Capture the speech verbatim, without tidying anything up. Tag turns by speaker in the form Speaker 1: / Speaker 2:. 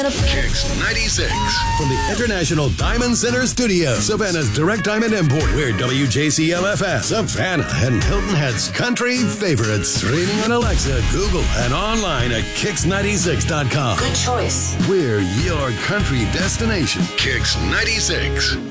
Speaker 1: Kicks ninety-six.
Speaker 2: From the International Diamond Center Studio, Savannah's Direct Diamond Import, we're W J C L F S, Savannah, and Hilton Head's country favorites. Streaming on Alexa, Google, and online at kicks ninety-six dot com.
Speaker 3: Good choice.
Speaker 2: We're your country destination.
Speaker 1: Kicks ninety-six.